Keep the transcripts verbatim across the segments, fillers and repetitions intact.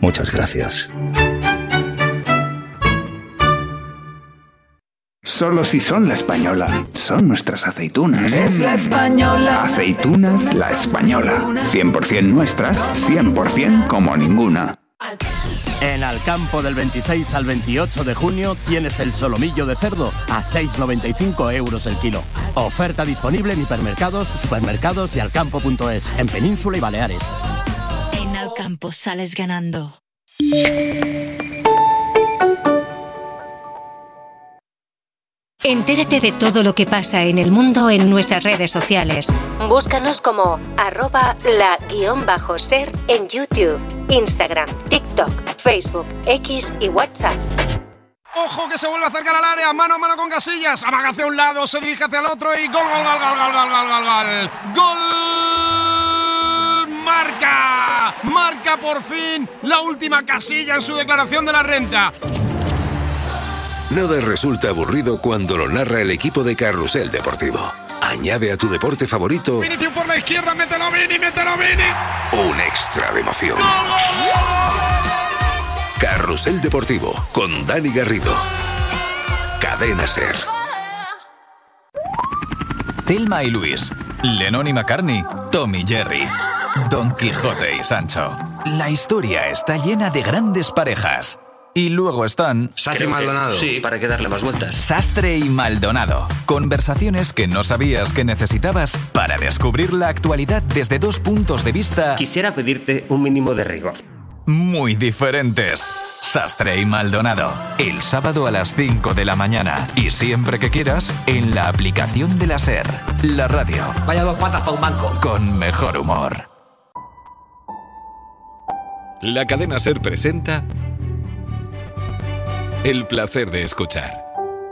Muchas gracias. Solo si son La Española. Son nuestras aceitunas. Es La Española. Aceitunas La Española. cien por ciento nuestras, cien por ciento como ninguna. En Alcampo del veintiséis al veintiocho de junio tienes el solomillo de cerdo a seis con noventa y cinco euros el kilo. Oferta disponible en hipermercados, supermercados y alcampo punto es, en Península y Baleares. En Alcampo sales ganando. Entérate de todo lo que pasa en el mundo en nuestras redes sociales. Búscanos como arroba la guión bajo ser en YouTube, Instagram, TikTok, Facebook, X y WhatsApp. ¡Ojo que se vuelve a acercar al área! ¡Mano a mano con Casillas! Amaga hacia un lado, se dirige hacia el otro y ¡gol, gol, gol, gol, gol, gol, gol, gol, gol! ¡Gol! ¡Marca! ¡Marca por fin la última Casilla en su declaración de la renta! Nada resulta aburrido cuando lo narra el equipo de Carrusel Deportivo. Añade a tu deporte favorito Vinicius por la izquierda, mételo Vini, mételo Vini. un extra de emoción. ¡Gol, gol, gol! Carrusel Deportivo con Dani Garrido. Cadena Ser. Thelma y Luis, Lennon y McCartney, Tom y Jerry, Don Quijote y Sancho. La historia está llena de grandes parejas. Y luego están... Sastre y Maldonado. Sí, para que darle más vueltas. Sastre y Maldonado. Conversaciones que no sabías que necesitabas para descubrir la actualidad desde dos puntos de vista... Quisiera pedirte un mínimo de rigor. Muy diferentes. Sastre y Maldonado. El sábado a las cinco de la mañana. Y siempre que quieras, en la aplicación de la SER. La radio. Vaya dos patas para un banco. Con mejor humor. La Cadena Ser presenta... El placer de escuchar.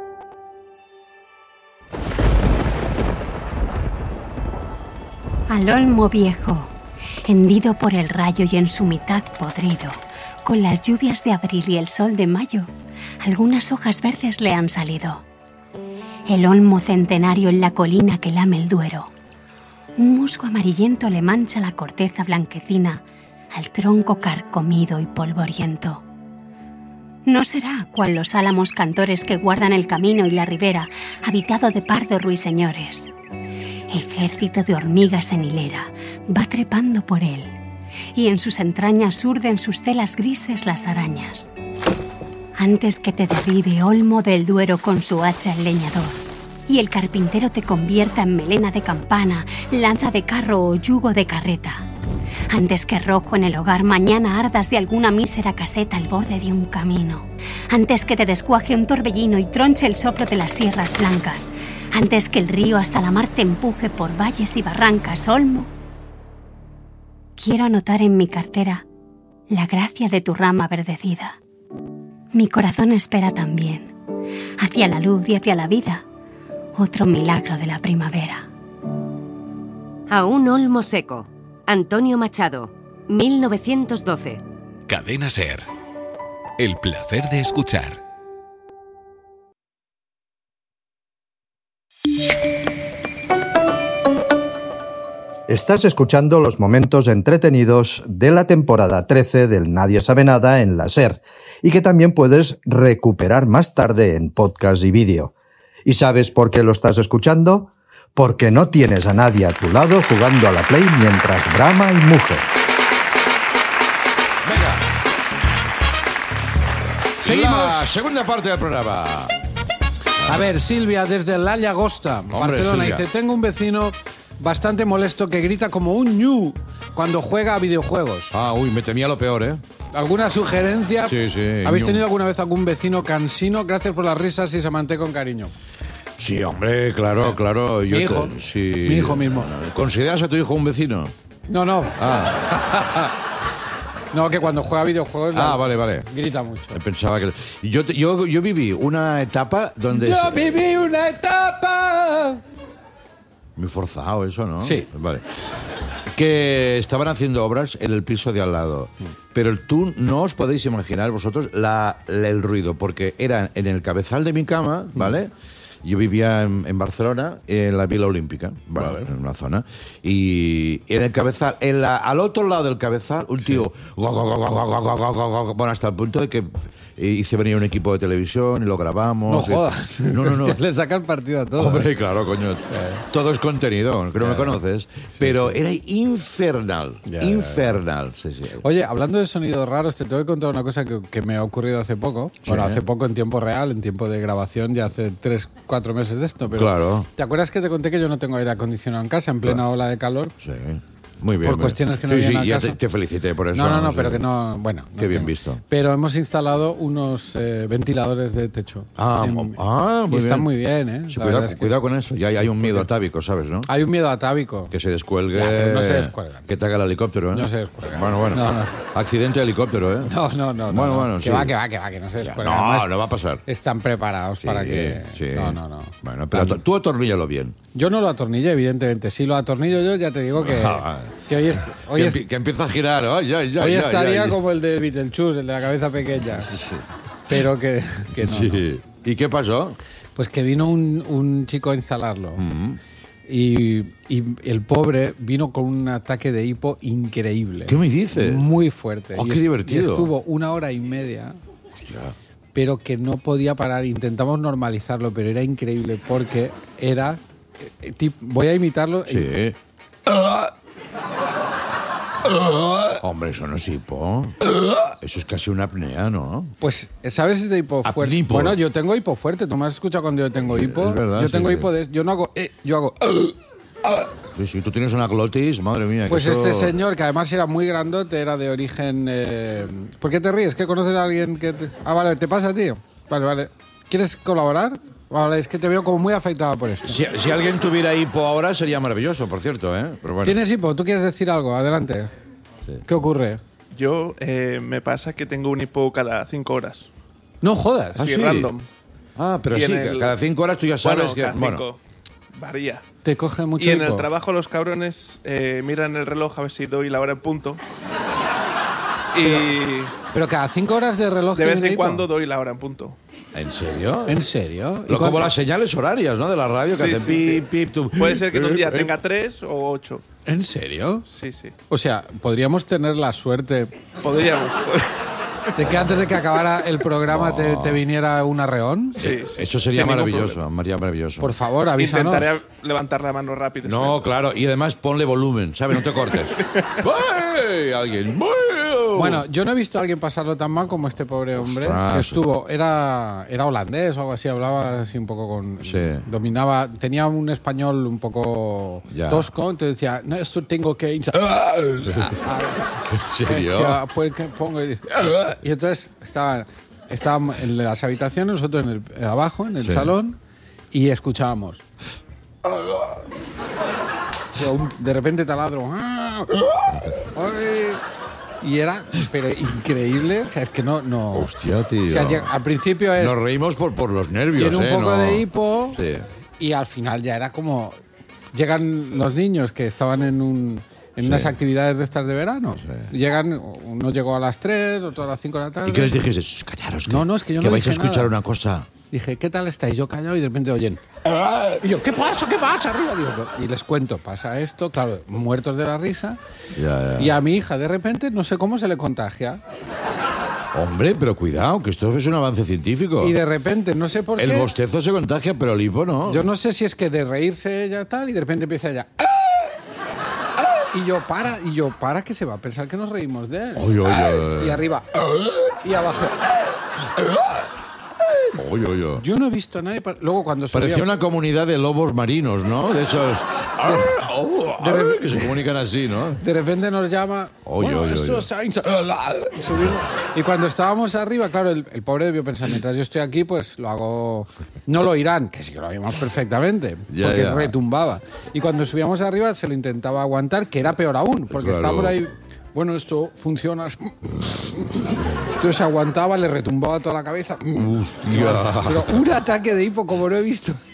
Al olmo viejo, hendido por el rayo y en su mitad podrido, con las lluvias de abril y el sol de mayo, algunas hojas verdes le han salido. El olmo centenario en la colina que lame el Duero. Un musgo amarillento le mancha la corteza blanquecina al tronco carcomido y polvoriento. No será cual los álamos cantores que guardan el camino y la ribera, habitado de pardos ruiseñores. Ejército de hormigas en hilera va trepando por él, y en sus entrañas urden sus telas grises las arañas. Antes que te derribe olmo del Duero con su hacha el leñador, y el carpintero te convierta en melena de campana, lanza de carro o yugo de carreta. Antes que rojo en el hogar mañana ardas de alguna mísera caseta al borde de un camino. Antes que te descuaje un torbellino y tronche el soplo de las sierras blancas. Antes que el río hasta la mar te empuje por valles y barrancas, olmo. Quiero anotar en mi cartera la gracia de tu rama verdecida. Mi corazón espera también, hacia la luz y hacia la vida, otro milagro de la primavera. A un olmo seco. Antonio Machado, mil novecientos doce. Cadena Ser. El placer de escuchar. Estás escuchando los momentos entretenidos de la temporada trece del Nadie Sabe Nada en la SER y que también puedes recuperar más tarde en podcast y vídeo. ¿Y sabes por qué lo estás escuchando? Porque no tienes a nadie a tu lado jugando a la Play mientras brama y muge. Venga. Seguimos. La segunda parte del programa. A ver, Silvia, desde La Llagosta, Hombre, Barcelona, Silvia. dice: tengo un vecino bastante molesto que grita como un ñu cuando juega a videojuegos. Ah, uy, me temía lo peor, ¿eh? ¿Alguna sugerencia? Sí, sí. ¿Habéis ñu. tenido alguna vez algún vecino cansino? Gracias por las risas y se mantiene con cariño. Sí, hombre, claro, claro. Yo Mi hijo. te- sí. Mi hijo mismo. ¿Consideras a tu hijo un vecino? No, no. Ah, No, que cuando juega a videojuegos ah la- vale, vale. grita mucho. Pensaba que... Yo, te- yo, yo viví una etapa donde... Yo viví una etapa. Muy forzado eso, ¿no? Sí. Vale. Que estaban haciendo obras en el piso de al lado. Pero tú no os podéis imaginar vosotros la, la- el ruido, porque era en el cabezal de mi cama, ¿vale? yo vivía en, en Barcelona, en la Vila Olímpica, bueno, Vale. en una zona, y en el cabezal, en la, al otro lado del cabezal, un tío, go, go, go, go, go, go, go, go, go, go, bueno, hasta el punto de que hice venir un equipo de televisión y lo grabamos. No y- jodas. No, no, no. Hostia, le sacan partido a todo. Hombre, ¿eh? claro, coño. Todo es contenido, que no me conoces. Pero era infernal. Ya, infernal. Sí, sí. Oye, hablando de sonidos raros, te tengo que contar una cosa que, que me ha ocurrido hace poco. Sí. Bueno, hace poco en tiempo real, en tiempo de grabación, ya hace tres, cuatro meses de esto. Pero Claro. ¿te acuerdas que te conté que yo no tengo aire acondicionado en casa en plena ola de calor? Sí. Muy bien. Por muy cuestiones bien. que no Sí, vienen sí, al ya te, caso. te felicité por eso. No, no, no, sé. pero que no. Bueno. no Qué bien tengo. visto. Pero hemos instalado unos eh, ventiladores de techo. Ah, En- ah, y muy están bien. muy bien, ¿eh? Sí, La cuidado, verdad es que- cuidado con eso. Ya hay, hay un miedo atávico, ¿sabes, no? Hay un miedo atávico. Que se descuelgue. Ya, pero no se descuelgan. Que te haga el helicóptero, ¿eh? No se descuelgan. Bueno, bueno. No, no. Accidente de helicóptero, ¿eh? No, no, no. Bueno, no, bueno, que sí. va, que va, que va, que no se descuelga. No, Además, no va a pasar. están preparados Sí, para que. sí. No, no, no. Bueno, pero tú atorníllalo bien. Yo no lo atornillé, evidentemente. Si lo atornillo yo, ya te digo que, que hoy, est- hoy, que, est- empie- que empieza a girar. Ay, ay, ay, hoy ay, estaría ay. como el de Beetlejuice, el de la cabeza pequeña. Sí. Pero que, que no, Sí. no. ¿Y qué pasó? Pues que vino un, un chico a instalarlo. Y, y el pobre vino con un ataque de hipo increíble. ¿Qué me dices? Muy fuerte. Oh, Y qué es- divertido. y estuvo una hora y media. Hostia. Pero que no podía parar. Intentamos normalizarlo, pero era increíble porque era... eh, tip- voy a imitarlo. Sí. Hombre, eso no es hipo. Eso es casi una apnea, ¿no? Pues, ¿sabes de hipo fuerte? Apnipo. Bueno, yo tengo hipo fuerte. ¿Tú me has escuchado cuando yo tengo hipo? Es verdad, yo sí, tengo sí. hipo de... Yo no hago... eh, yo hago... Sí, si tú tienes una glotis, madre mía. que Pues eso- este señor, que además era muy grandote, era de origen... eh, ¿Por qué te ríes? ¿Que conoces a alguien que... te- Ah, vale, ¿te pasa, tío? Vale, vale. ¿Quieres colaborar? Vale, es que te veo como muy afectado por esto. Si, si alguien tuviera hipo ahora sería maravilloso, por cierto, ¿eh? Pero bueno. ¿Tienes hipo? ¿Tú quieres decir algo? Adelante. ¿Qué ocurre? Yo eh, me pasa que tengo un hipo cada cinco horas. No jodas. Así ¿Ah, sí? random. Ah, pero Y sí, en el- cada cinco horas tú ya sabes bueno, que... cada bueno, cinco. Varía. Te coge mucho Y en hipo. el trabajo los cabrones eh, miran el reloj a ver si doy la hora en punto. Y Pero cada cinco horas de reloj de vez tienes en hipo. cuando doy la hora en punto. ¿en serio? ¿En serio? ¿Y Lo, como cuánto- las señales horarias, ¿no? De la radio que Sí, hacen sí, sí. pip, pip, tú... Puede ser que en un día Eh, eh. tenga tres o ocho. ¿En serio? Sí, sí. O sea, podríamos tener la suerte Podríamos. de que antes de que acabara el programa te, te viniera un arreón. Sí, sí. Eso sería Sin ningún maravilloso, problema. María, maravilloso. Por favor, avísanos. Intentaré levantar la mano rápido. No, claro, y además ponle volumen, ¿sabes? No te cortes. ¡Ay! Alguien. Bueno, yo no he visto a alguien pasarlo tan mal como este pobre hombre Ostras. que estuvo, era, era holandés o algo así, hablaba así un poco con... Sí. Dominaba, tenía un español un poco Ya. tosco, entonces decía, no, esto tengo que... insa-". ¿En serio? Decía, pues que pongo... Y y entonces estaba, estábamos en las habitaciones, nosotros en el, abajo, en el Sí. salón, y escuchábamos. Un- De repente taladro. Ay. Y era, pero increíble, o sea, es que no, no. Hostia, tío. O sea, llega- al principio es, Nos reímos por, por los nervios, tiene un ¿eh? poco No- de hipo Sí. y al final ya era como, llegan los niños que estaban en un, en Sí. unas actividades de estas de verano, llegan, uno llegó a las tres, otro a las cinco de la tarde. ¿Y qué les dijiste? Shh, callaros, que, No, no, es que yo que no vais a dije escuchar nada. una cosa. Dije, ¿qué tal estáis? Yo callado y de repente oyen. Y yo, ¿qué pasa? ¿Qué pasa? Arriba. Digo, y les cuento, pasa esto, claro, muertos de la risa. Ya, ya. Y a mi hija, de repente, no sé cómo se le contagia. Hombre, pero cuidado, que esto es un avance científico. Y de repente, no sé por El qué. bostezo se contagia, pero el hipo no. Yo no sé si es que de reírse ella tal, y de repente empieza ella. "Ah, ah", Y yo, para, y yo, para, que se va a pensar que nos reímos de él. Oy, oy, oy. Y arriba. "Ah", Y abajo. Oy, oy, oy. Yo no he visto a nadie. pa- Luego, cuando Parecía subía- una comunidad de lobos marinos, ¿no? De esos... De re- que se comunican así, ¿no? De repente nos llama. Oye, "Bueno, oye, esto oye. está insa-". Y subimos. Y cuando estábamos arriba, claro, el, el pobre debió pensar, mientras yo estoy aquí, pues lo hago. No lo oirán, que sí que lo oímos perfectamente, Ya, porque ya. retumbaba. Y cuando subíamos arriba, se lo intentaba aguantar, que era peor aún, porque Claro. estaba por ahí. Bueno, esto funciona. Entonces se aguantaba, le retumbaba toda la cabeza. Hostia. Pero un ataque de hipo como no he visto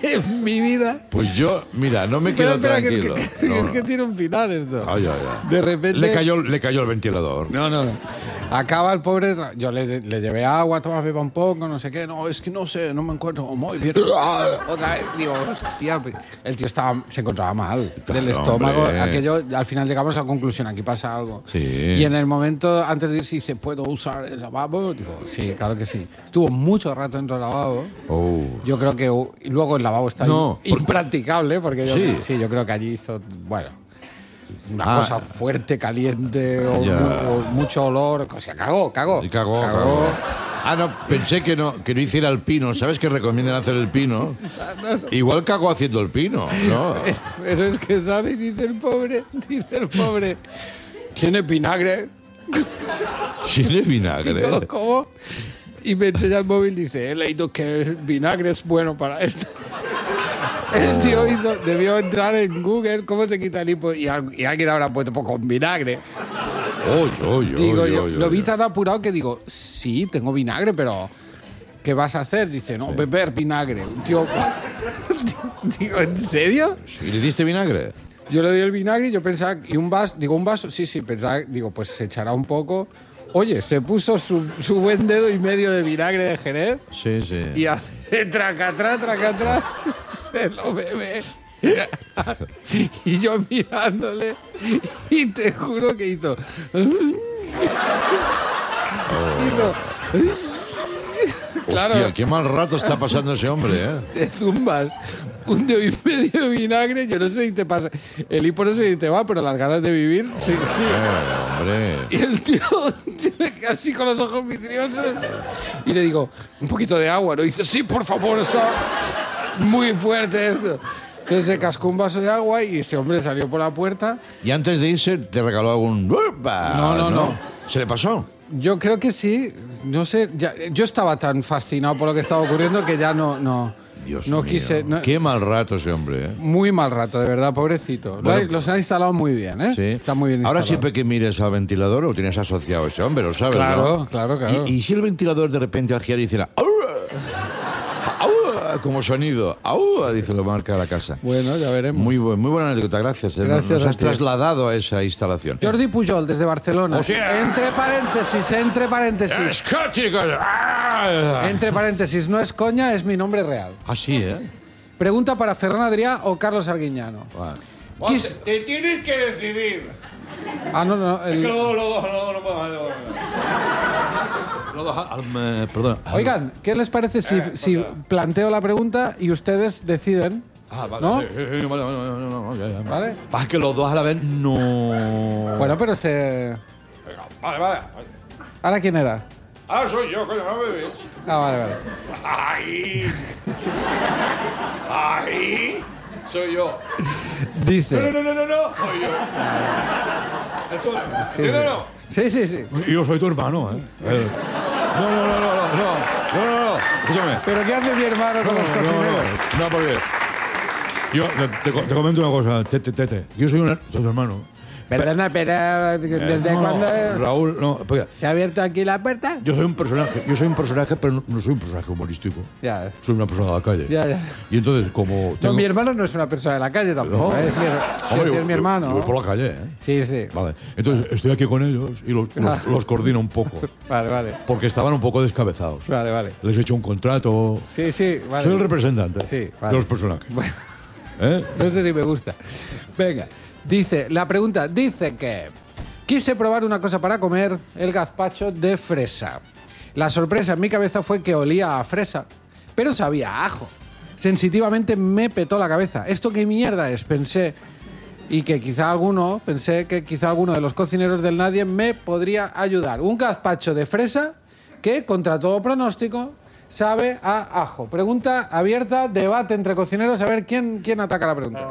en mi vida. Pues yo, mira, no me quedo Espera, espera, tranquilo. Que es, que, No, es no. que tiene un final esto. Ay, ay, ay. De repente... Le cayó, le cayó el ventilador. No, no, no. Acaba el pobre... tra- Yo le, le llevé agua, toma, beba un poco, no sé qué. No, es que no sé, no me encuentro muy bien. Otra vez, digo, hostia. El tío estaba, se encontraba mal Claro, del estómago. hombre. Aquello, al final llegamos a la conclusión, aquí pasa algo. Sí. Y en el momento, antes de irse, dice, ¿puedo usar el lavabo? Digo, sí, claro que sí. Estuvo mucho rato dentro del lavabo. Oh. Yo creo que... Y luego el lavabo está No, in- impracticable, porque yo, Sí. sí, yo creo que allí hizo... Bueno... Una Ah. cosa fuerte, caliente, o, Ya. mu- o mucho olor. O sea, cagó, cagó. Y cagó, cagó. Ah, no, pensé que no, que no hiciera el pino. ¿Sabes que recomiendan hacer el pino? Igual cagó haciendo el pino, ¿no? Pero es que, ¿sabes? Dice el pobre, dice el pobre. ¿Tiene vinagre? Tiene vinagre. Digo, ¿cómo? Y me enseña el móvil y dice, he leído que el vinagre es bueno para esto. El tío hizo, debió entrar en Google cómo se quita el hipo y, al- y alguien habrá puesto pues, con vinagre. Oye, oye, Digo oye, yo, oye, lo vi oye. tan apurado que digo, sí, tengo vinagre, pero ¿qué vas a hacer? Dice, no, beber vinagre. Un tío, digo, ¿en serio? ¿Y le diste vinagre? Yo le doy el vinagre y yo pensaba, ¿y un vaso? Digo, ¿un vaso? Sí, sí, pensaba, digo, pues se echará un poco. Oye, se puso su, su buen dedo y medio de vinagre de Jerez Sí, sí. y hace tracatrá, tracatrá, se lo bebe. Y yo mirándole y te juro que hizo... hizo claro, Hostia, qué mal rato está pasando ese hombre, ¿eh? te zumbas un dedo y medio de vinagre, yo no sé si te pasa... El hipo no sé si te va, pero las ganas de vivir, sí, sí. Eh, hombre. Y el tío me queda así con los ojos vidriosos. Y le digo, un poquito de agua, ¿no? Y dice, sí, por favor, está muy fuerte esto. Entonces se cascó un vaso de agua y ese hombre salió por la puerta. Y antes de irse, te regaló algún... ¡Upa! No, no, no. ¿Se le pasó? Yo creo que sí, no sé, ya- yo estaba tan fascinado por lo que estaba ocurriendo que ya no, no, Dios no mío. quise... no- Qué mal rato ese hombre, ¿eh? Muy mal rato, de verdad, pobrecito. Lo Bueno, ha- los han instalado muy bien, ¿eh? Sí. Está muy bien instalado. Ahora siempre que mires al ventilador lo tienes asociado a ese hombre, lo sabes, Claro, ¿no? claro, claro. Y, y si el ventilador de repente al girar hiciera... "Aua", aua, como sonido, aua, dice, lo marca la casa. Bueno, ya veremos. Muy, buen, muy buena anécdota, gracias. eh. Gracias Nos a has ti. trasladado a esa instalación. Jordi Pujol, desde Barcelona. O sea- entre paréntesis, entre paréntesis. Es que, chicos, ¡ah! Entre paréntesis, no es coña, es mi nombre real. Así, ¿eh? Pregunta para Ferran Adrià o Carlos Arguiñano. Vale. Quis- Te tienes que decidir. Ah, no, no. el- Es que los dos, los dos, los dos no puedo. Los dos, ah, me- perdón. Oigan, ¿qué les parece si, si planteo la pregunta y ustedes deciden? Ah, vale, ¿no? sí, sí, sí, vale, vale, vale, vale, ya, ya. ¿Vale? Pasa que los dos a la vez no... Bueno, pero se... Vale, vale. ¿Ahora quién era? Ah, soy yo, coño, no me ves. Ah, vale, vale. Ahí. Ahí. Soy yo. Dice... No, no, no, no, no. Soy yo. Esto, Sí, ¿sí o sí. no? Sí, sí, sí. Yo soy tu hermano, ¿eh? Eh, No, no, no, no, no, no, no, no, no, escúchame. ¿Pero qué hace mi hermano con los No, cocineros? no, no, porque yo te, te comento una cosa, tete, tete. Yo soy un tu hermano. Perdona, pero ¿desde No, no, cuándo Raúl, no, porque se ha abierto aquí la puerta? yo soy un personaje, yo soy un personaje, pero no, no soy un personaje humorístico. Ya, Soy una persona de la calle. ya, ya. Y entonces, como No, tengo... mi hermano no es una persona de la calle tampoco, No. ¿eh? es mi, her- Hombre, quiero decir, yo- mi hermano. yo voy por la calle, ¿eh? Sí, sí. Vale. Entonces, estoy aquí con ellos y los, los, los coordino un poco. Vale, vale. Porque estaban un poco descabezados. Vale, vale. Les he hecho un contrato. Sí, sí, vale. Soy el representante Sí, vale. de los personajes. Bueno, ¿Eh? no sé si me gusta. Venga. Dice, la pregunta dice que quise probar una cosa para comer, el gazpacho de fresa. La sorpresa en mi cabeza fue que olía a fresa, pero sabía a ajo. Sensitivamente me petó la cabeza. ¿Esto qué mierda es? Pensé. Y que quizá alguno, pensé que quizá alguno de los cocineros del Nadie me podría ayudar. Un gazpacho de fresa que, contra todo pronóstico, sabe a ajo. Pregunta abierta, debate entre cocineros, a ver quién, quién ataca la pregunta.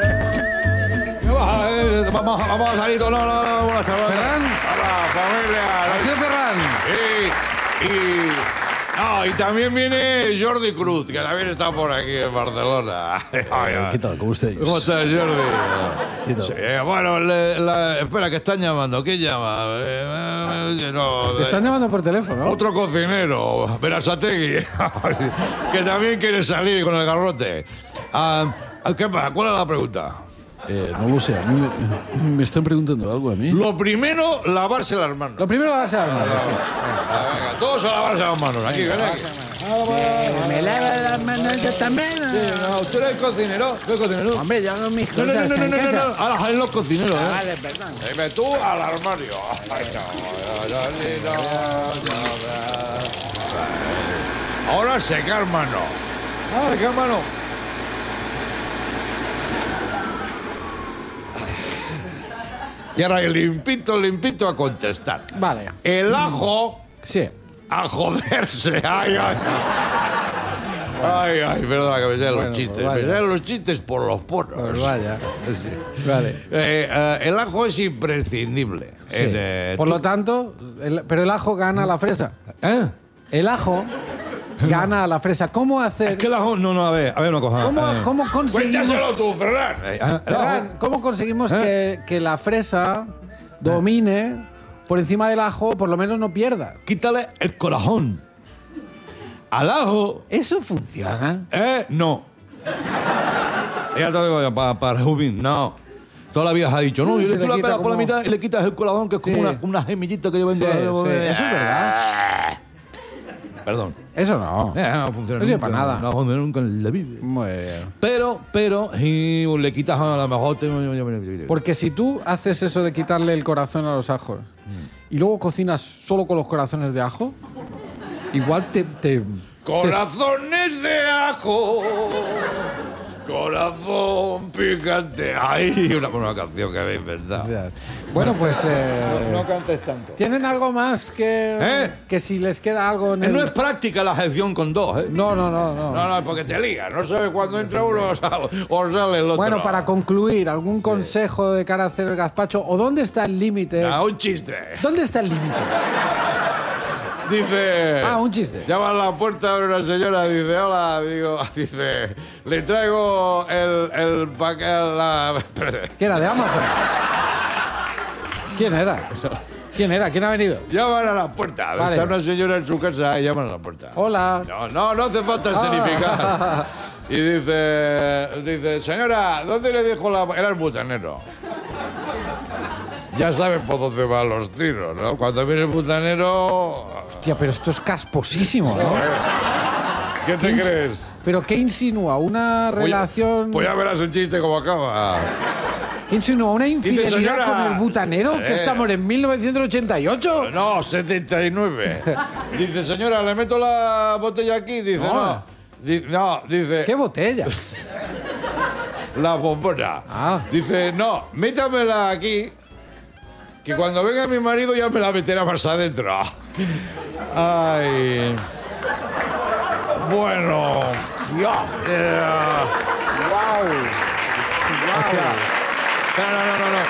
Vamos, vamos a salir. No, no, no. Buenas tardes. Ferran. Hola, familia. ¿Ha sido Ferran? Y, y, no, y también viene Jordi Cruz, que también está por aquí en Barcelona. Ay, ay. ¿Qué tal? ¿Cómo estáis? ¿Cómo estás, Jordi? ¿Qué tal? Sí, eh, bueno, le- la- espera, que están llamando. ¿Quién llama? Eh, no, Te están llamando por teléfono. Otro cocinero, Berasategui, que también quiere salir con el garrote. Ah, ¿Qué pasa? ¿Cuál es la pregunta? Eh, no lo sé, a mí me, me están preguntando algo a mí. Lo primero, lavarse las manos. Lo primero, lavarse las manos. Sí. Venga, todos a lavarse las manos. Aquí, ven aquí. ¿Me lava las manos yo también? Sí, no, ¿usted eres cocinero? ¿Tú eres cocinero? Hombre, yo hago mis No, cosas. no, no, no, no, no, en no. casa. Ahora salen los cocineros, ¿eh? Vale, perdón. Dime tú al armario. Ay, no, no, no, no. Ahora secar mano. Ah, secar mano. Y ahora limpito, limpito a contestar. Vale. El ajo. Sí. A joderse. Ay, ay. Ay, ay, perdona que me sean Bueno, los chistes. pues Me sean los chistes por los poros. Pues vaya. Sí. Vale. Eh, eh, el ajo es imprescindible. Sí. Es, eh, Por tú- lo tanto, el- pero el ajo gana a la fresa. ¿Eh? El ajo gana a la fresa. ¿Cómo hacer? Es que el ajo... No, no, a ver, a ver una cosa. ¿Cómo, eh. cómo conseguimos? Cuéntaselo tú, Ferran. Eh, el ajo- Ferran, ¿cómo conseguimos ¿Eh? que, que la fresa domine por encima del ajo, por lo menos no pierda? Quítale el corazón. Al ajo... ¿Eso funciona? ¿Eh? No. Ya te digo yo, para, para Rubín, no. Toda la vida se ha dicho, no, Sí, y se tú le la quita pegas por la como- mitad y le quitas el corazón, que es como Sí. una, una gemillita que lleva Sí, dentro. sí, eso es verdad. Perdón. Eso no. Eh, no funciona No sirve nunca, para nada. No funciona nunca en la vida. Muy bien. Pero, pero, si le quitas a lo mejor... Te... Porque si tú haces eso de quitarle el corazón a los ajos y luego cocinas solo con los corazones de ajo, igual te... te Corazones de ajo, corazón picante. Ay, una buena canción que habéis inventado. te- Bueno, pues... eh, No cantes tanto. ¿Tienen algo más que, ¿Eh? que si les queda algo en Eh, el... No es práctica la sección con dos, ¿eh? No, no, no, no. No, no, es porque te ligas. No sabes cuándo entra uno o sa- o sale el otro. Bueno, para concluir, ¿algún consejo de cara a hacer el gazpacho? ¿O dónde está el límite? Ah, un chiste. ¿Dónde está el límite? Dice... Ah, un chiste. Llama a la puerta de una señora, dice, hola, digo, dice, le traigo el, el paquete, la... espérate. ¿Qué era? ¿De Amazon? ¿Quién era? ¿Quién era? ¿Quién ha venido? Llaman a la puerta. Vale. Está una señora en su casa y llaman a la puerta. Hola. No, no, no hace falta escenificar. Ah. Y dice, dice, señora, ¿dónde le dijo la...? Era el butanero. Ya saben por dónde van los tiros, ¿no? Cuando viene el butanero... Hostia, pero esto es casposísimo, ¿no? ¿Qué te ¿Qué ins- crees? ¿Pero qué insinúa? ¿Una Pues- relación...? Pues ya verás el chiste cómo acaba. ¿Qué insinúa? ¿Una infidelidad señora- con el butanero? ¿Que Eh. estamos en mil novecientos ochenta y ocho? No, setenta y nueve. Dice, señora, ¿le meto la botella aquí? Dice, No. no. Di- no, dice... ¿Qué botella? La bombona. Ah. Dice, no, métamela aquí, que cuando venga mi marido ya me la meterá más adentro. Ay. Bueno. Ya. Eh, Wow. no, no, no, no, no.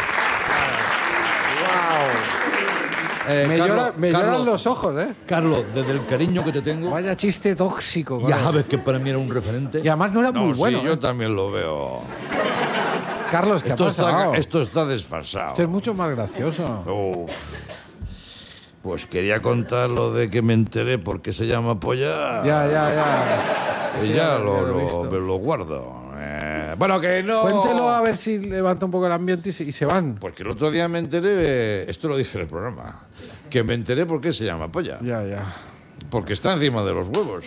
Eh, Me, Carlos, llora- me Carlos, lloran los ojos, ¿eh? Carlos, desde el cariño que te tengo, Vaya chiste tóxico. ya colega. sabes que para mí era un referente. Y además no era muy sí, bueno. yo ¿eh? también lo veo. Carlos, ¿qué Esto ha pasado? está, esto está desfasado. Esto es mucho más gracioso. Uf. Pues quería contar lo de que me enteré porque se llama polla. Ya, ya, ya. Y Sí, ya ya lo, lo he lo- visto. me lo guardo. Eh, bueno, que no. Cuéntelo a ver si levanta un poco el ambiente y se, y se van. Porque el otro día me enteré, eh, esto lo dije en el programa, que me enteré por qué se llama polla. Ya, ya. Porque está encima de los huevos.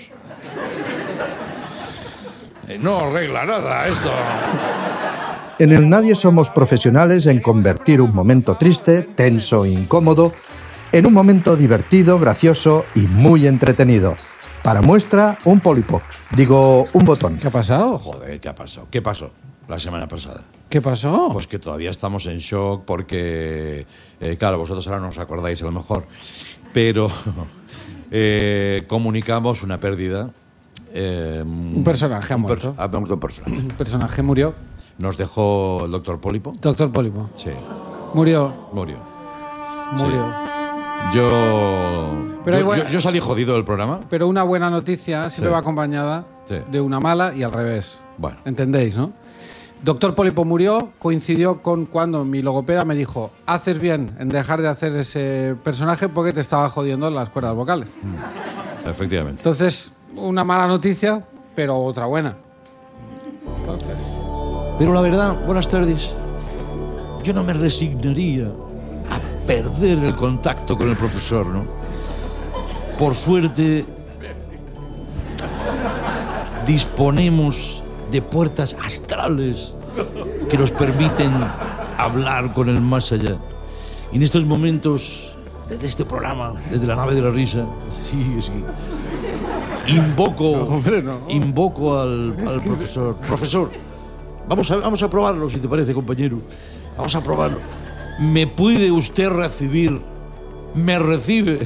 Eh, no arregla nada esto. En el Nadie somos profesionales en convertir un momento triste, tenso e incómodo en un momento divertido, gracioso y muy entretenido. Para muestra, un Polipop. Digo, un botón. ¿Qué ha pasado? Joder, ¿qué ha pasado? ¿Qué pasó la semana pasada? ¿Qué pasó? Pues que todavía estamos en shock porque, eh, claro, vosotros ahora no os acordáis a lo mejor, pero eh, comunicamos una pérdida. eh, Un personaje ha un per- muerto. ha muerto un personaje. Un personaje murió. Nos dejó el doctor Pólipo. Doctor Pólipo. Sí, Murió. murió. Murió. Yo, Pero hay yo, buena- yo- yo salí jodido del programa. Pero una buena noticia siempre Sí. va acompañada Sí. de una mala y al revés. Bueno. ¿Entendéis, no? Doctor Pólipo murió, coincidió con cuando mi logopeda me dijo: haces bien en dejar de hacer ese personaje porque te estaba jodiendo las cuerdas vocales. Efectivamente. Entonces, una mala noticia, pero otra buena. Entonces... Pero la verdad, buenas tardes, yo no me resignaría a perder el contacto con el profesor, ¿no? Por suerte, disponemos de puertas astrales que nos permiten hablar con el más allá. Y en estos momentos, desde este programa, desde la nave de la risa, sí, sí, invoco, no, hombre, no. invoco al, al profesor. Profesor, vamos a, vamos a probarlo, si te parece, compañero. Vamos a probarlo. ¿Me puede usted recibir? ¿Me recibe?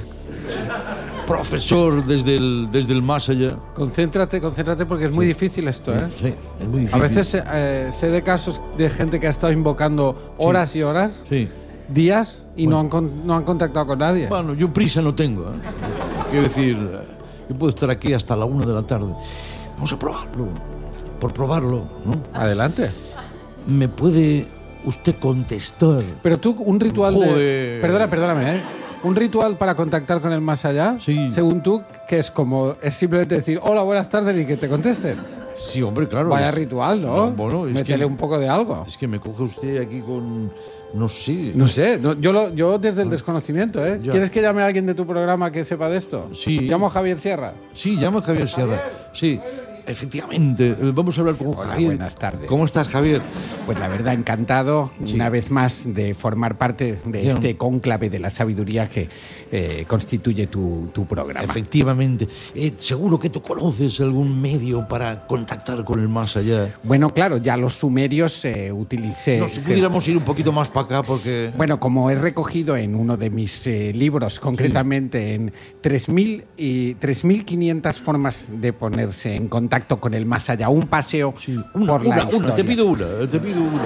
Profesor, desde el, desde el más allá. Concéntrate, concéntrate porque es muy sí. difícil esto, ¿eh? Sí, es muy difícil. A veces eh, sé de casos de gente que ha estado invocando horas sí. y horas, sí. días, y bueno. no, han, no han contactado con nadie. Bueno, yo prisa no tengo, ¿eh? Quiero decir, yo puedo estar aquí hasta la una de la tarde. Vamos a probarlo, por probarlo, ¿no? Adelante. ¿Me puede usted contestar? Pero tú, un ritual Joder. de... Perdona, perdóname, ¿eh? Un ritual para contactar con el más allá, sí. según tú, que es como, es simplemente decir hola, buenas tardes y que te contesten. Sí, hombre, claro. Vaya es, ritual, ¿no? no bueno, es Métele que, un poco de algo. Es que me coge usted aquí con... No sé. No sé, no, yo, lo, yo desde el desconocimiento, ¿eh? Ya. ¿Quieres que llame a alguien de tu programa que sepa de esto? Sí. ¿Llamo a Javier Sierra? Sí, llamo a Javier Sierra. Sí. Efectivamente, vamos a hablar con Hola, Javier. buenas tardes. ¿Cómo estás, Javier? Pues la verdad, encantado sí. una vez más de formar parte de sí. este cónclave de la sabiduría que eh, constituye tu, tu programa. Efectivamente. Eh, seguro que tú conoces algún medio para contactar con el más allá. Bueno, claro, ya los sumerios eh, utilicé... No, si pudiéramos ir un poquito más para acá porque... Bueno, como he recogido en uno de mis eh, libros, concretamente sí. en tres mil y tres mil quinientas formas de ponerse en contacto con el más allá, un paseo sí. una, por la una, historia. Una, te pido una, te pido una.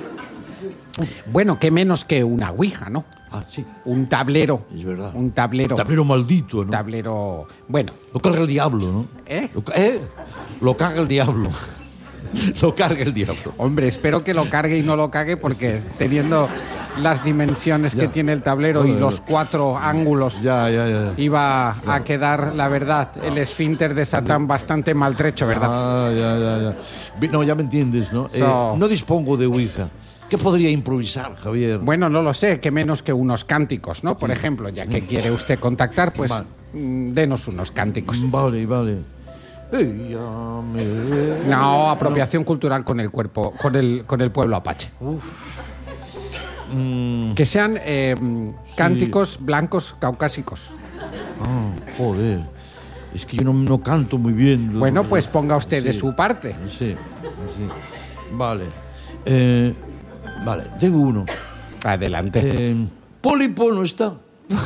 Bueno, qué menos que una ouija, ¿no? Ah, sí. Un tablero. Es verdad. Un tablero. Un tablero maldito, ¿no? Un tablero, bueno. Lo carga el diablo, ¿no? ¿Eh? Lo, ¿eh? Lo carga el diablo. Lo carga el diablo. Hombre, espero que lo cargue y no lo cague porque teniendo las dimensiones ya. que tiene el tablero no, y los cuatro ángulos ya, ya, ya. iba ya. a quedar, la verdad, el esfínter de Satán bastante maltrecho, ¿verdad? Ah, ya, ya, ya. No, ya me entiendes, ¿no? So, eh, no dispongo de ouija. ¿Qué podría improvisar, Javier? Bueno, no lo sé, que menos que unos cánticos, ¿no? Por sí. ejemplo, ya que quiere usted contactar, pues vale. denos unos cánticos. Vale, vale. No, apropiación cultural con el cuerpo, con el, con el pueblo apache. Uf. Mm. Que sean eh, cánticos sí. blancos caucásicos. Ah, joder. Es que yo no, no canto muy bien. Bueno, pues ponga usted sí. de su parte. Sí, sí. Vale. Eh, vale, tengo uno. Adelante. Eh, Pólipo no está.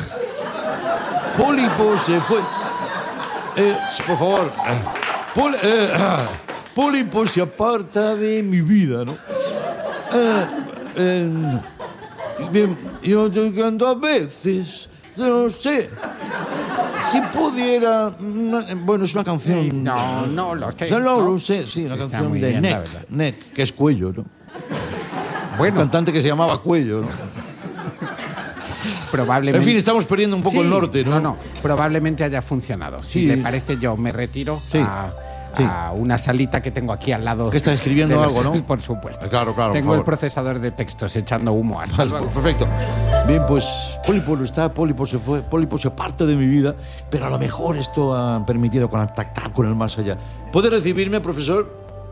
Pólipo se fue. Eh, por favor. Pol, eh, Pólipo se aparta de mi vida, ¿no? Eh, eh, bien, yo estoy cantando a veces, no sé. Si pudiera... Bueno, es una canción... No, no lo sé. No, no lo sé, sí, una Está canción de bien, Neck, Neck, que es Cuello, ¿no? Bueno. Un cantante que se llamaba Cuello, ¿no? Probablemente... En fin, estamos perdiendo un poco sí, el norte, ¿no? No, no, probablemente haya funcionado. Si sí. le parece, yo me retiro sí. a... Sí. a una salita que tengo aquí al lado. Que está escribiendo los, algo, ¿no? Por supuesto. Claro, claro. Tengo el procesador de textos echando humo. Hasta luego. Perfecto. Bien, pues Pólipo no está, Pólipo se fue, Pólipo se parte de mi vida, pero a lo mejor esto ha permitido contactar con el más allá. ¿Puede recibirme, profesor?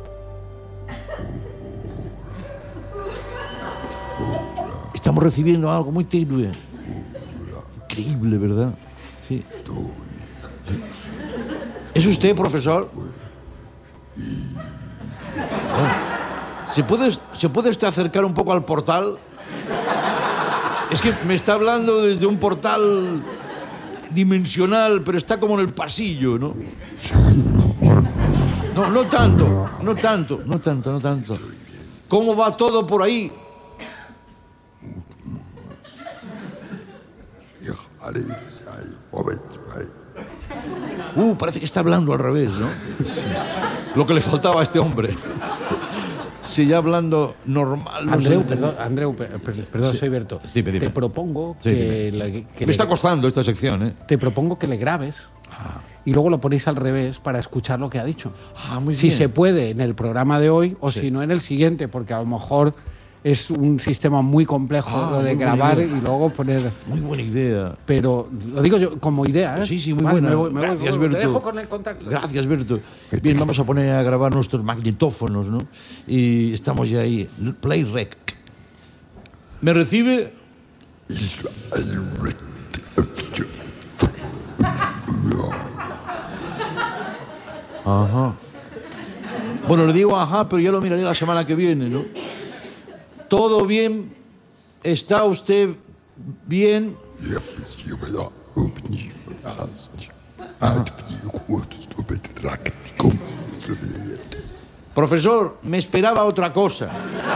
Estamos recibiendo algo muy tenue. Increíble, ¿verdad? Sí. ¿Es usted, profesor? Oh. ¿Se puede, ¿Se puede usted acercar un poco al portal? Es que me está hablando desde un portal dimensional, pero está como en el pasillo, ¿no? No, no tanto, no tanto, no tanto, no tanto. ¿Cómo va todo por ahí? Uh, parece que está hablando al revés, ¿no? Sí. Lo que le faltaba a este hombre. si ya hablando normal... no Andreu, sé- perdón, Andreu, per- per- perdón, Sí. soy Berto. Sí, dime, dime. Te propongo Sí, que, dime. la- que Me le- está costando esta sección, ¿eh? te propongo que le grabes y luego lo ponéis al revés para escuchar lo que ha dicho. Ah, muy si bien. se puede en el programa de hoy o Sí. si no en el siguiente, porque a lo mejor es un sistema muy complejo Ah, lo de muy buena grabar idea. y luego poner. Muy buena idea. Pero lo digo yo como idea, ¿eh? Sí, sí, muy Vale, buena. me voy- me voy- Gracias, te Berto. dejo con el contacto. Gracias, Berto. Bien, vamos a poner a grabar nuestros magnetófonos, ¿no? Y estamos ya ahí. Play rec. ¿Me recibe? Ajá. Bueno, le digo ajá, pero ya lo miraré la semana que viene, ¿no? ¿Todo bien? ¿Está usted bien? Profesor, me esperaba otra cosa.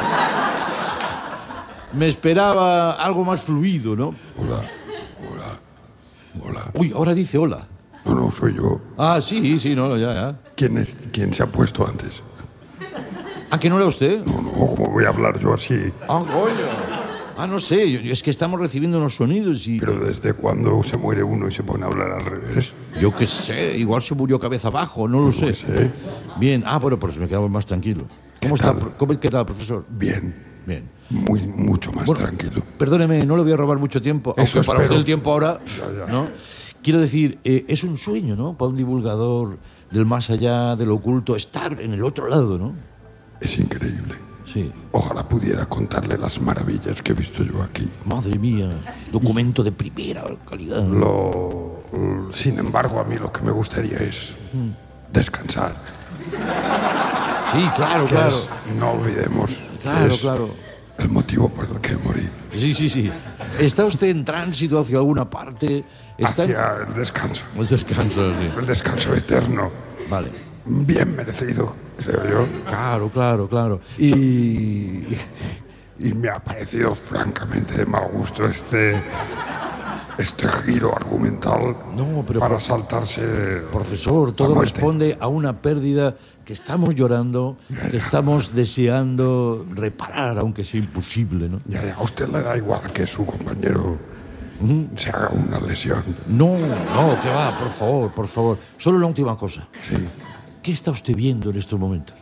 Me esperaba algo más fluido, ¿no? Hola, hola, hola. Uy, ahora dice hola. No, no, soy yo. Ah, sí, sí, no, ya, ya. ¿Quién, es, quién se ha puesto antes? ¿Ah, que no era usted? No, no, ¿cómo voy a hablar yo así? Ah, coño. Ah, no sé, yo- yo- es que estamos recibiendo unos sonidos y... Pero ¿desde cuándo se muere uno y se pone a hablar al revés? Yo qué sé, igual se murió cabeza abajo, no lo sé. Bien, ah, bueno, pues me quedo más tranquilo. ¿Cómo está? ¿Cómo, ¿Qué tal, profesor? Bien. Bien. Muy, mucho más Bueno, tranquilo. Perdóneme, no le voy a robar mucho tiempo, Eso aunque para espero. usted el tiempo ahora, Ya, ya. ¿no? Quiero decir, eh, es un sueño, ¿no? Para un divulgador del más allá, del oculto, estar en el otro lado, ¿no? Es increíble. Sí. Ojalá pudiera contarle las maravillas que he visto yo aquí. Madre mía, documento de primera calidad. Lo, sin embargo, a mí lo que me gustaría es descansar. Sí, claro, Que claro. es, no olvidemos. que Claro, es claro. El motivo por el que morí. Sí, sí, sí. ¿Está usted en tránsito hacia alguna parte? ¿Está en- Hacia el descanso. El descanso, sí. El descanso eterno. Vale. Bien merecido, creo yo. Claro, claro, claro. Y, y me ha parecido francamente de mal gusto este, este giro argumental No, pero para prof- saltarse. Profesor, la todo muerte. responde a una pérdida que estamos llorando, que estamos deseando reparar, aunque sea imposible, ¿no? Ya, ya, a usted le da igual que su compañero se haga una lesión. No, no, que va, por favor, por favor. Solo una última cosa. Sí. ¿Qué está usted viendo en estos momentos?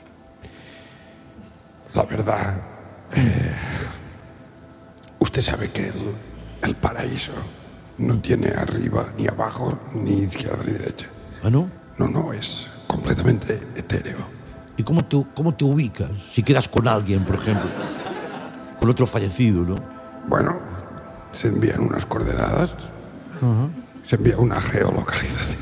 La verdad, eh, usted sabe que el, el paraíso no tiene arriba ni abajo, ni izquierda ni derecha. ¿Ah, no? No, no, es completamente etéreo. ¿Y cómo te, cómo te ubicas? Si quedas con alguien, por ejemplo. Con otro fallecido, ¿no? Bueno, se envían unas coordenadas, se envía una geolocalización.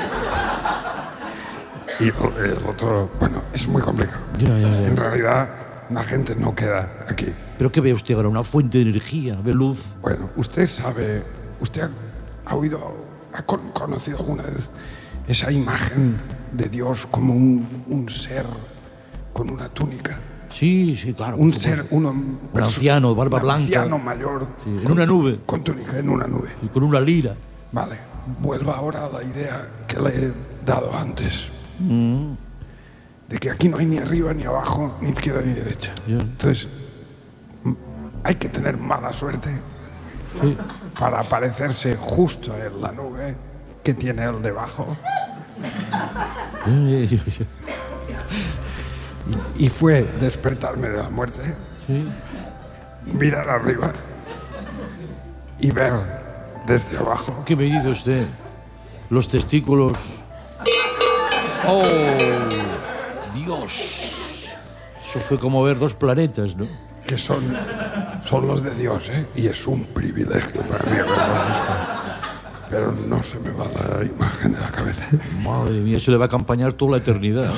Y el, el otro, bueno, es muy complicado. Ya, ya, ya. En realidad, la gente no queda aquí. ¿Pero qué ve usted ahora? ¿Una fuente de energía? ¿Ve luz? Bueno, usted sabe, usted ha, ha oído, ha con- conocido alguna vez esa imagen de Dios como un, un ser con una túnica. Sí, sí, claro. Un por ser, supuesto. uno, Un anciano, barba un blanca. anciano mayor. Sí, en una nube. Con túnica en una nube. Y con una lira. Vale, vuelva ahora a la idea que le he dado antes. Mm. De que aquí no hay ni arriba, ni abajo, ni izquierda, ni derecha. Ya. Entonces, m- hay que tener mala suerte Sí. para aparecerse justo en la nube que tiene el debajo. Ya, ya, ya, ya. Y fue despertarme de la muerte, Sí. mirar arriba y ver desde abajo. ¿Qué me dice usted? Los testículos. ¡Oh! ¡Dios! Eso fue como ver dos planetas, ¿no? Que son, son los de Dios, ¿eh? Y es un privilegio para mí haberlos visto. Pero no se me va la imagen de la cabeza. Madre mía, eso le va a acompañar toda la eternidad.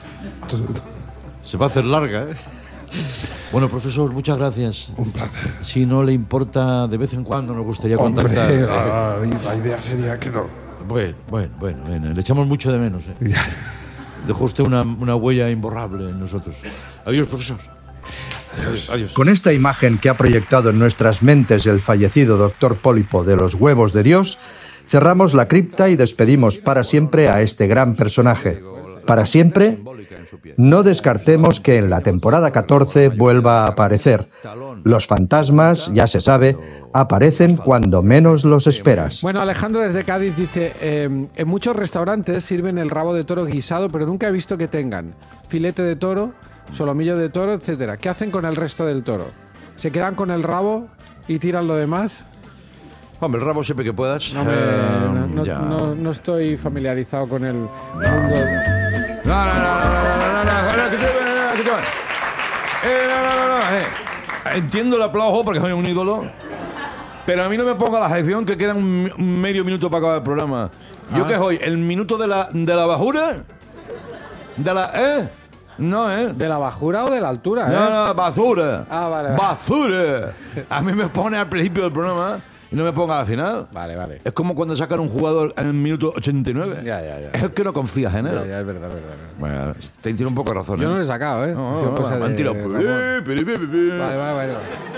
Se va a hacer larga, ¿eh? Bueno, profesor, muchas gracias. Un placer. Si no le importa, de vez en cuando nos gustaría Hombre, contactar. la, la idea sería que no. Bueno, bueno, bueno, bueno, le echamos mucho de menos, ¿eh? Dejó usted una, una huella imborrable en nosotros. Adiós, profesor. Adiós. Adiós. Con esta imagen que ha proyectado en nuestras mentes el fallecido doctor Pólipo de los huevos de Dios, cerramos la cripta y despedimos para siempre a este gran personaje. para siempre? No descartemos que en la temporada catorce vuelva a aparecer. Los fantasmas, ya se sabe, aparecen cuando menos los esperas. Bueno, Alejandro desde Cádiz dice, eh, en muchos restaurantes sirven el rabo de toro guisado, pero nunca he visto que tengan filete de toro, solomillo de toro, etcétera. ¿Qué hacen con el resto del toro? ¿Se quedan con el rabo y tiran lo demás? Hombre, el rabo siempre que puedas. No, me, eh, no, no, ya. no, no estoy familiarizado con el mundo. No, no, no, no, no, no, no, no, no, escúchame, escúchame. Eh, no, no, no, no, eh. Entiendo el aplauso porque soy un ídolo, pero a mí no me ponga la sección que queda un, un medio minuto para acabar el programa. ¿Yo Ah. qué soy? ¿El minuto de la, de la bajura? ¿De la, eh? No, ¿eh? ¿De la bajura o de la altura, eh? No, no, basura. Ah, vale, vale. Basura. A mí me pone al principio del programa y no me ponga al final. Vale, vale. Es como cuando sacan un jugador en el minuto ochenta y nueve. Ya, ya, ya. Es que no confías en él. Ya, ya, es verdad, es verdad. Bueno, te tiene un poco de razón. Yo ¿eh? no le he sacado, ¿eh? No, Ha sido no, cosa no, de- me han tirado. Vale, vale, vale.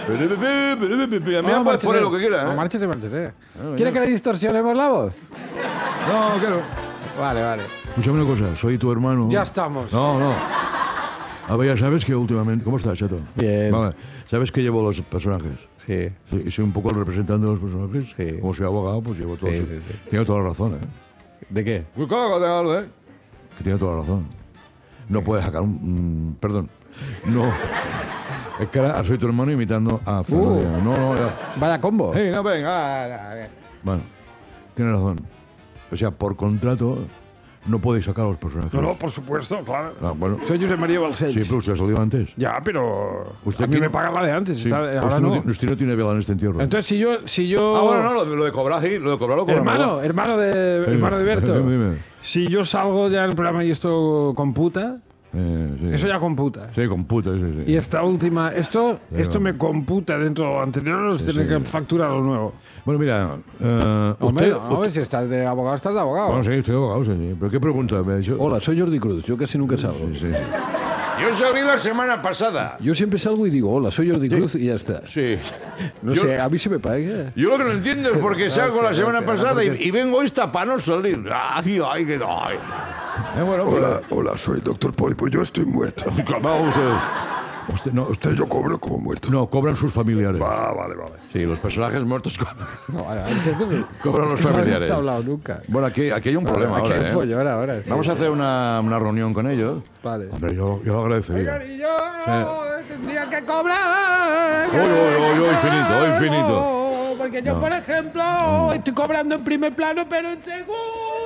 A mí me puedes poner lo que quieras. No, ¿eh? márchate, márchate. No, ¿Quiere no. que le distorsionemos la voz? No, quiero. Vale, vale. Escúchame una cosa, soy tu hermano. Ya estamos. No, no. A ver, ya sabes que últimamente... ¿Cómo estás, chato? Bien. Vale. ¿Sabes que llevo los personajes? Sí. Sí, y soy un poco el representante de los personajes. Sí. Como soy abogado, pues llevo todo. Sí, su- sí, sí. Tiene toda la razón, ¿eh? ¿De qué? Pues cágate, ¿eh? Que tiene toda la razón. No puedes sacar un... mm, perdón. No. Es que ahora soy tu hermano imitando a Fernando. Uh. No, no, ya. Vaya combo. Hey, no, venga. Bueno, tienes razón. O sea, por contrato, no podéis sacar a los personajes. No, no, por supuesto, claro. Ah, bueno. Soy Josep María Balcells. Sí, pero usted salió antes. Ya, pero Usted a mí aquí me no- pagan la de antes. Sí. está- ahora usted, no. no. tiene- usted no tiene vela en este entierro. Entonces, si yo... Si yo Ah, bueno, no, lo, lo de cobrar, sí, lo de cobrar lo cobramos. hermano, hermano de, hermano de Berto. Dime, dime. Si yo salgo ya en el programa y esto computa, Eh, sí. eso ya computa. Sí, con puta, sí, sí. Y esta última, esto, Sí, esto no. me computa dentro de lo anterior, los Sí, tiene sí. que facturar lo nuevo. Bueno, mira, eh, Hombre, usted... no, a ver, si estás de abogado, estás de abogado. Bueno, sí, estoy abogado, sí, sí. ¿Pero qué pregunta me ha dicho? Hola, soy Jordi Cruz. Yo casi nunca salgo. Sí, sí, sí. Yo salí la semana pasada. Yo siempre salgo y digo, hola, soy Jordi Cruz y ya está. Sí. No Yo- sé, a mí se me paga. Yo lo que no entiendo es por qué salgo la semana pasada y, y vengo esta para no salir. Ay, ay, que ay. Eh, bueno, pues- Hola, hola, soy doctor Pólipo. Yo estoy muerto. Calmado usted. Usted, no, usted, Yo cobro como muerto. no, cobran sus familiares. Ah, vale, vale. Sí, los personajes muertos cobran. No, vale, antes de- Cobran los es que no familiares. hemos hablado nunca. Bueno, aquí, aquí hay un problema Aquí ahora, hay ¿eh? follón ahora, sí. Vamos a hacer una, una reunión con ellos. Vale. Hombre, yo, yo lo agradecería. Y yo tendría que cobrar. Hoy, hoy, hoy, hoy, finito, hoy, finito. No, porque yo, No. por ejemplo, estoy cobrando en primer plano, pero en segundo.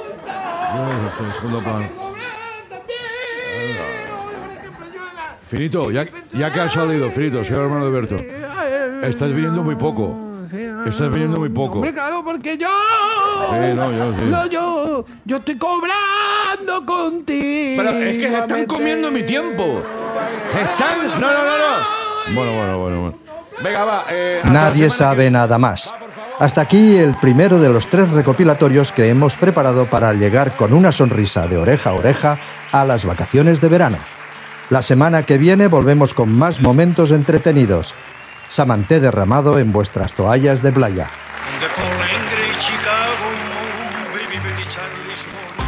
Yo, en segundo plano. Estoy cobrando también. Por ejemplo, yo en la- Finito, ya, ya que has salido, Finito, soy el hermano de Berto. Estás viniendo muy poco. Estás viniendo muy poco. Hombre, claro, porque yo. Sí, no, yo sí. No, yo, yo estoy cobrando contigo. Pero es que se están comiendo mi tiempo. Están. No, no, no, no. Bueno, bueno, bueno, bueno. Venga, va. Eh, hasta la Nadie semana sabe nada más. Hasta aquí el primero de los tres recopilatorios que hemos preparado para llegar con una sonrisa de oreja a oreja a las vacaciones de verano. La semana que viene volvemos con más momentos entretenidos. Samanté derramado en vuestras toallas de playa. De Paul Engre, Chicago, baby, baby, Charlie Shore.